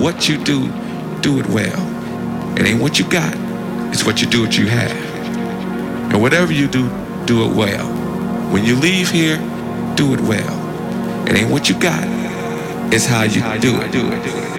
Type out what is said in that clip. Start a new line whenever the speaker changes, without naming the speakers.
what you do it well. It ain't what you got, it's what you do what you have. And whatever you do it well. When you leave here, do it well. It ain't what you got, it's how you do it.